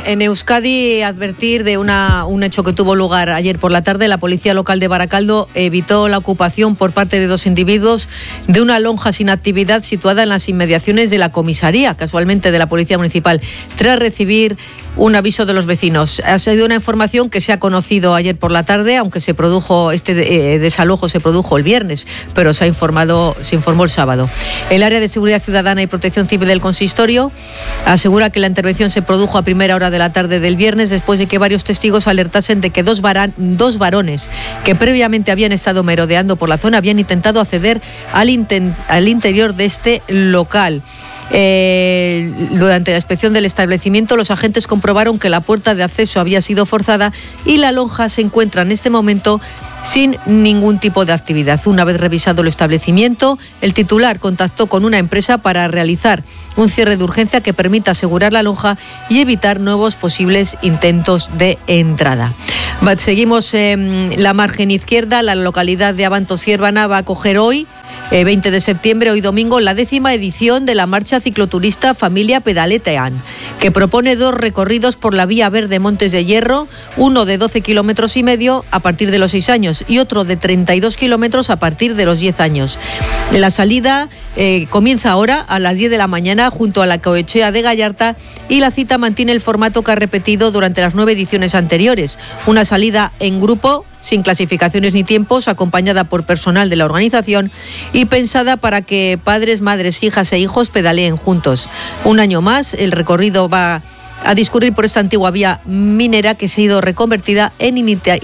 En Euskadi, advertir de un hecho que tuvo lugar ayer por la tarde. La policía local de Baracaldo evitó la ocupación por parte de 2 individuos de una lonja sin actividad situada en las inmediaciones de la comisaría, casualmente de la Policía Municipal, tras recibir un aviso de los vecinos. Ha sido una información que se ha conocido ayer por la tarde, aunque este desalojo se produjo el viernes, pero se informó el sábado. El área de seguridad ciudadana y protección civil del consistorio asegura que la intervención se produjo a primera hora de la tarde del viernes, después de que varios testigos alertasen de que dos varones que previamente habían estado merodeando por la zona habían intentado acceder al interior de este local. Durante la inspección del establecimiento, los agentes comprobaron que la puerta de acceso había sido forzada y la lonja se encuentra en este momento sin ningún tipo de actividad. Una vez revisado el establecimiento, el titular contactó con una empresa para realizar un cierre de urgencia que permita asegurar la lonja y evitar nuevos posibles intentos de entrada. Seguimos en la margen izquierda. La localidad de Abanto-Ciervana va a acoger hoy, 20 de septiembre, hoy domingo, la 10ª edición de la marcha cicloturista Familia Pedaletean, que propone 2 recorridos por la vía verde Montes de Hierro, uno de 12,5 kilómetros a partir de los 6 años y otro de 32 kilómetros a partir de los 10 años. La salida comienza ahora a las 10 de la mañana junto a la Cohechea de Gallarta, y la cita mantiene el formato que ha repetido durante las 9 ediciones anteriores: una salida en grupo, sin clasificaciones ni tiempos, acompañada por personal de la organización y pensada para que padres, madres, hijas e hijos pedaleen juntos. Un año más, el recorrido va a discurrir por esta antigua vía minera que se ha sido reconvertida en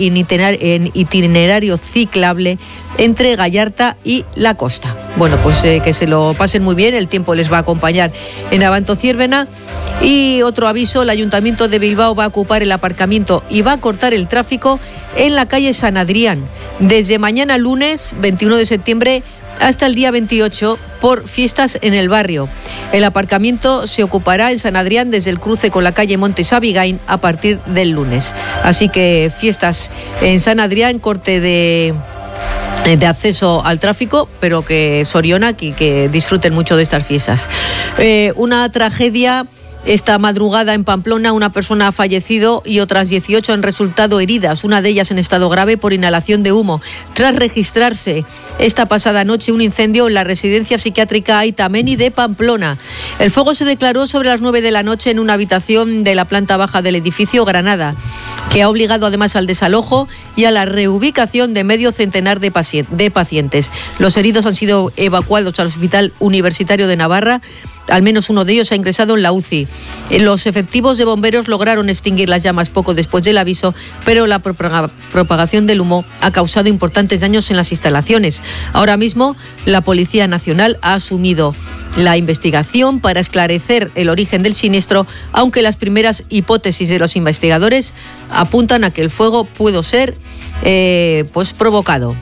itinerario ciclable entre Gallarta y la costa. Bueno, pues que se lo pasen muy bien, el tiempo les va a acompañar en Abanto-Ciervena. Y otro aviso: el Ayuntamiento de Bilbao va a ocupar el aparcamiento y va a cortar el tráfico en la calle San Adrián desde mañana lunes 21 de septiembre hasta el día 28 por fiestas en el barrio. El aparcamiento se ocupará en San Adrián desde el cruce con la calle Montes Abigain a partir del lunes. Así que fiestas en San Adrián, corte de acceso al tráfico, pero que Soriona, que disfruten mucho de estas fiestas. Una tragedia esta madrugada en Pamplona: una persona ha fallecido y otras 18 han resultado heridas, una de ellas en estado grave por inhalación de humo, tras registrarse esta pasada noche un incendio en la residencia psiquiátrica Aitameni de Pamplona. El fuego se declaró sobre las 9 de la noche en una habitación de la planta baja del edificio Granada, que ha obligado además al desalojo y a la reubicación de medio centenar de pacientes. Los heridos han sido evacuados al Hospital Universitario de Navarra. Al menos uno de ellos ha ingresado en la UCI. Los efectivos de bomberos lograron extinguir las llamas poco después del aviso, pero la propagación del humo ha causado importantes daños en las instalaciones. Ahora mismo, la Policía Nacional ha asumido la investigación para esclarecer el origen del siniestro, aunque las primeras hipótesis de los investigadores apuntan a que el fuego pudo ser provocado.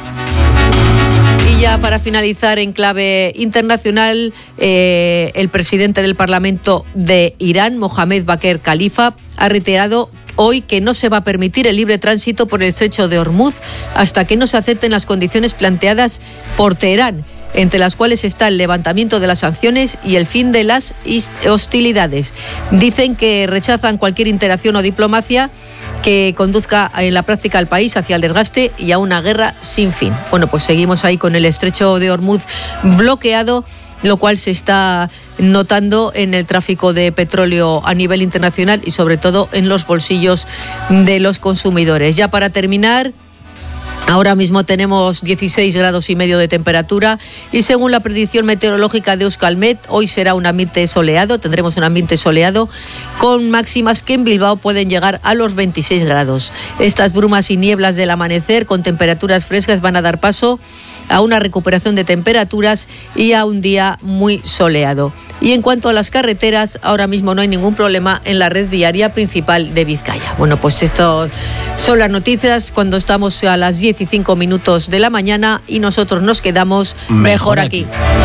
Ya para finalizar, en clave internacional, el presidente del Parlamento de Irán, Mohamed Baquer Khalifa, ha reiterado hoy que no se va a permitir el libre tránsito por el estrecho de Hormuz hasta que no se acepten las condiciones planteadas por Teherán, entre las cuales está el levantamiento de las sanciones y el fin de las hostilidades. Dicen que rechazan cualquier interacción o diplomacia que conduzca en la práctica al país hacia el desgaste y a una guerra sin fin. Bueno, pues seguimos ahí con el estrecho de Hormuz bloqueado, lo cual se está notando en el tráfico de petróleo a nivel internacional y sobre todo en los bolsillos de los consumidores. Ya para terminar, ahora mismo tenemos 16,5 grados de temperatura y según la predicción meteorológica de Euskalmet, hoy será un ambiente soleado, tendremos un ambiente soleado con máximas que en Bilbao pueden llegar a los 26 grados. Estas brumas y nieblas del amanecer con temperaturas frescas van a dar paso a una recuperación de temperaturas y a un día muy soleado. Y en cuanto a las carreteras, ahora mismo no hay ningún problema en la red viaria principal de Vizcaya. Bueno, pues esto son las noticias cuando estamos a las 10:05 de la mañana y nosotros nos quedamos mejor aquí.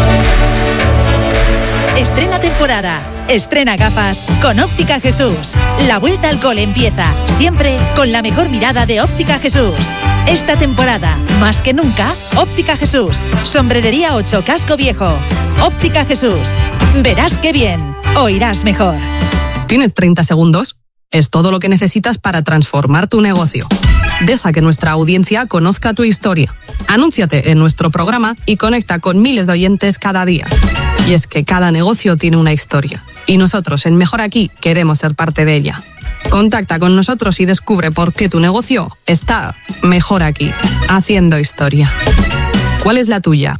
Estrena temporada, estrena gafas con Óptica Jesús. La vuelta al cole empieza, siempre con la mejor mirada de Óptica Jesús. Esta temporada, más que nunca, Óptica Jesús. Sombrerería 8, Casco Viejo. Óptica Jesús. Verás qué bien, oirás mejor. ¿Tienes 30 segundos? es todo lo que necesitas para transformar tu negocio. Deja que nuestra audiencia conozca tu historia. Anúnciate en nuestro programa y conecta con miles de oyentes cada día. Y es que cada negocio tiene una historia. Y nosotros en Mejor Aquí queremos ser parte de ella. Contacta con nosotros y descubre por qué tu negocio está mejor aquí, haciendo historia. ¿Cuál es la tuya?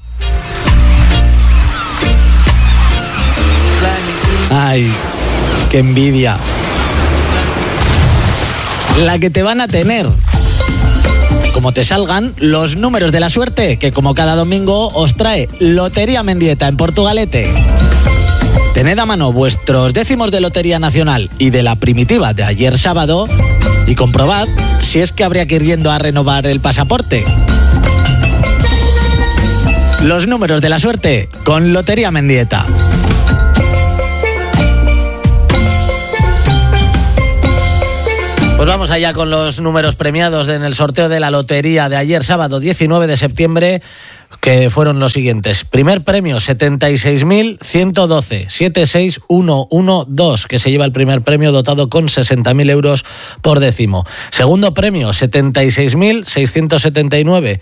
Ay, qué envidia. La que te van a tener. Como te salgan los números de la suerte, que como cada domingo os trae Lotería Mendieta en Portugalete. Tened a mano vuestros décimos de Lotería Nacional y de la primitiva de ayer sábado y comprobad si es que habría que ir yendo a renovar el pasaporte. Los números de la suerte con Lotería Mendieta. Pues vamos allá con los números premiados en el sorteo de la lotería de ayer sábado 19 de septiembre, que fueron los siguientes. Primer premio, 76.112, 76112, que se lleva el primer premio dotado con 60.000 euros por décimo. Segundo premio, 76.679,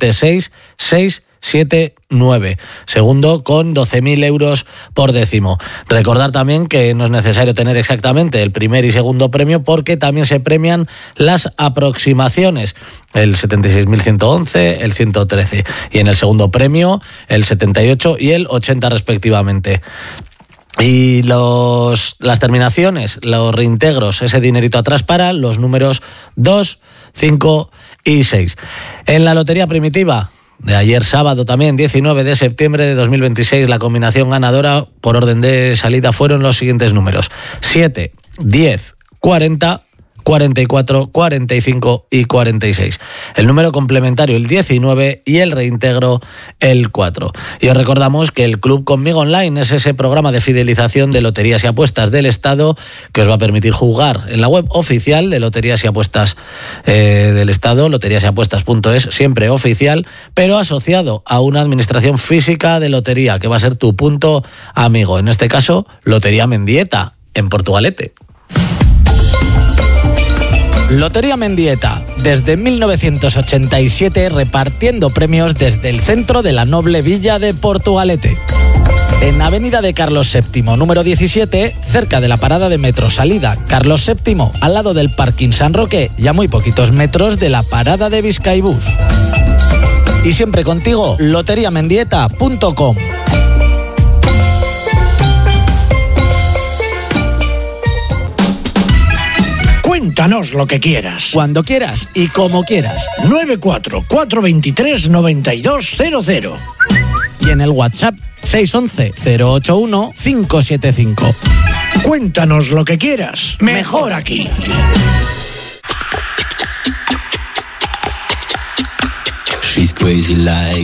76679. Segundo con 12.000 euros por décimo. Recordar también que no es necesario tener exactamente el primer y segundo premio, porque también se premian las aproximaciones. El 76.111, el 113. Y en el segundo premio, el 78 y el 80 respectivamente. Y las terminaciones, los reintegros, ese dinerito atrás para los números 2, 5 y 6. En la lotería primitiva de ayer sábado también, 19 de septiembre de 2026, la combinación ganadora por orden de salida fueron los siguientes números: 7, 10, 40, 44, 45 y 46. El número complementario el 19 y el reintegro el 4. Y os recordamos que el Club Conmigo Online es ese programa de fidelización de loterías y apuestas del Estado que os va a permitir jugar en la web oficial de loterías y apuestas del Estado, loteriasapuestas.es, siempre oficial, pero asociado a una administración física de lotería que va a ser tu punto amigo. En este caso, Lotería Mendieta en Portugalete. Lotería Mendieta, desde 1987 repartiendo premios desde el centro de la noble villa de Portugalete. En Avenida de Carlos VII, número 17, cerca de la parada de metro salida Carlos VII, al lado del parking San Roque y a muy poquitos metros de la parada de Vizcaibús. Y siempre contigo, loteriamendieta.com. Cuéntanos lo que quieras. Cuando quieras y como quieras. 94-423-9200. Y en el WhatsApp 611-081-575. Cuéntanos lo que quieras. Mejor aquí. She's crazy like